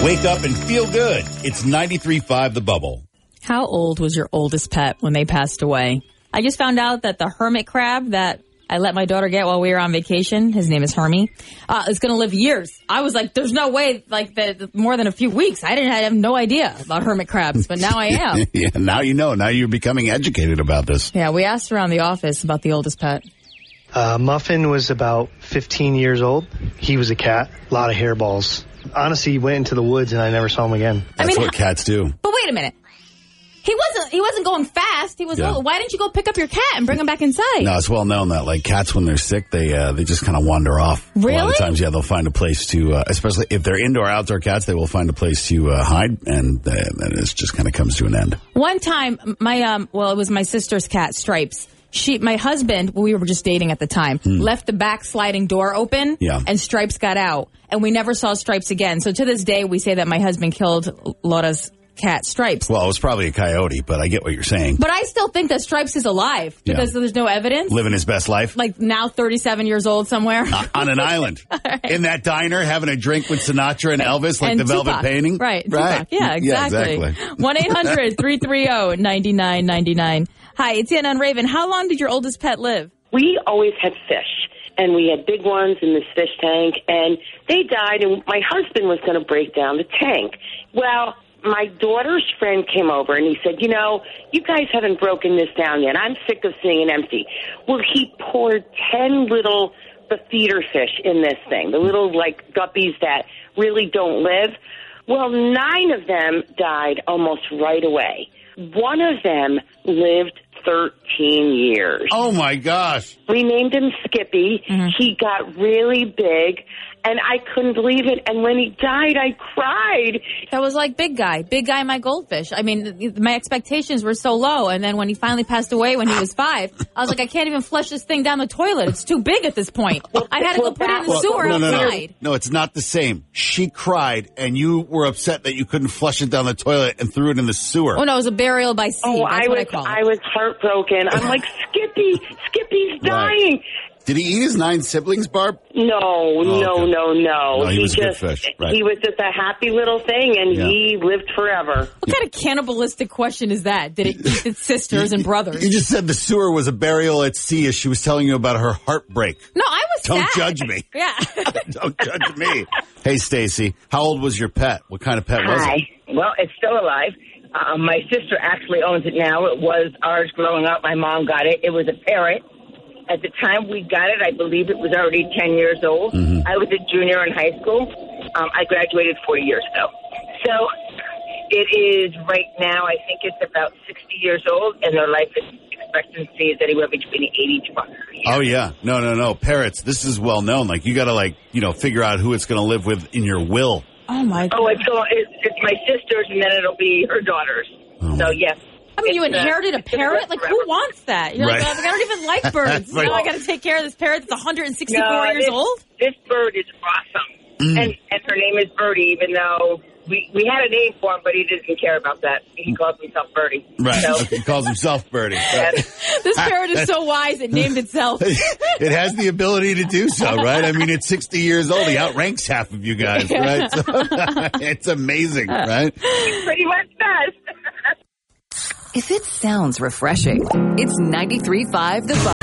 Wake up and feel good. It's 93.5 The Bubble. How old was your oldest pet when they passed away? I just found out that the hermit crab that I let my daughter get while we were on vacation, his name is Hermie, is going to live years. I was like, there's no way, like, more than a few weeks. I have no idea about hermit crabs, but now I am. Yeah, now you know. Now you're becoming educated about this. Yeah, we asked around the office about the oldest pet. Muffin was about 15 years old. He was a cat, a lot of hairballs. Honestly, he went into the woods and I never saw him again. That's what cats do. But wait a minute. He wasn't going fast. He was. Yeah. Why didn't you go pick up your cat and bring him back inside? No, it's well known that like cats, when they're sick, they just kind of wander off. Really? A lot of times, yeah, they'll find a place to, especially if they're indoor or outdoor cats, they will find a place to hide, and then it just kind of comes to an end. One time, it was my sister's cat, Stripes. My husband, we were just dating at the time, left the back sliding door open, and Stripes got out, and we never saw Stripes again. So to this day, we say that my husband killed Laura's cat, Stripes. Well, it was probably a coyote, but I get what you're saying. But I still think that Stripes is alive because there's no evidence. Living his best life. Like now 37 years old somewhere. On an island. Right. In that diner, having a drink with Sinatra and Elvis, like and the Velvet Tupac. Painting. Right. Tupac. Yeah, exactly. 1-800-330-9999. Hi, it's Anna and Raven. How long did your oldest pet live? We always had fish, and we had big ones in this fish tank, and they died, and my husband was going to break down the tank. Well, my daughter's friend came over, and he said, you guys haven't broken this down yet. I'm sick of seeing it empty. Well, he poured 10 little feeder fish in this thing, the little, like, guppies that really don't live. Well, 9 of them died almost right away. One of them lived 13 years. Oh, my gosh. We named him Skippy. Mm-hmm. He got really big, and I couldn't believe it. And when he died, I cried. That was like Big Guy, my goldfish. I mean, my expectations were so low. And then when he finally passed away when he was 5, I was like, I can't even flush this thing down the toilet. It's too big at this point. I had to go put it in the sewer outside. No, it's not the same. She cried, and you were upset that you couldn't flush it down the toilet and threw it in the sewer. Oh, no, it was a burial by sea. Oh, That's what I call it. I was heartbroken. I'm like, Skippy's dying. Right. Did he eat his 9 siblings, Barb? No. No, he was just, a good fish. Right. He was just a happy little thing, and he lived forever. What kind of cannibalistic question is that? Did it eat its sisters and brothers? You just said the sewer was a burial at sea as she was telling you about her heartbreak. No, I was Don't sad. judge me. Yeah. Don't judge me. Hey, Stacy, how old was your pet? What kind of pet was it? Well, it's still alive. My sister actually owns it now. It was ours growing up. My mom got it. It was a parrot. At the time we got it, I believe it was already 10 years old. Mm-hmm. I was a junior in high school. I graduated 40 years ago. So it is right now, I think it's about 60 years old, and their life expectancy is anywhere between 80 to 100 years. Oh, yeah. No. Parrots, this is well known. Like, you got to, figure out who it's going to live with in your will. Oh, my God. Oh, it's my sister's, and then it'll be her daughter's. Oh. So, yes. I mean, you inherited a parrot? Like, who wants that? You're like, I don't even like birds. Right. Now I got to take care of this parrot that's 164 years old? This bird is awesome. And her name is Birdie, even though we had a name for him, but he doesn't care about that. He calls himself Birdie. Right. So. He calls himself Birdie. Right. This parrot is so wise, it named itself. It has the ability to do so, right? I mean, it's 60 years old. He outranks half of you guys, right? So, it's amazing, right? He pretty much does. If it sounds refreshing, it's 93.5 The